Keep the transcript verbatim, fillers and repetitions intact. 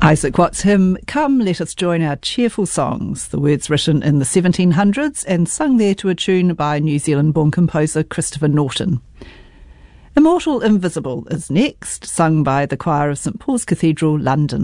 Isaac Watts' hymn, Come Let Us Join Our Cheerful Songs, the words written in the seventeen hundreds and sung there to a tune by New Zealand-born composer Christopher Norton. Immortal Invisible is next, sung by the choir of St Paul's Cathedral, London.